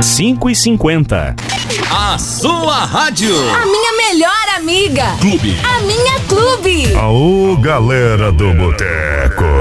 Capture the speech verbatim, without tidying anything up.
cinco e cinquenta. A sua rádio. A minha melhor amiga. Clube. A minha clube. Aô, galera do boteco.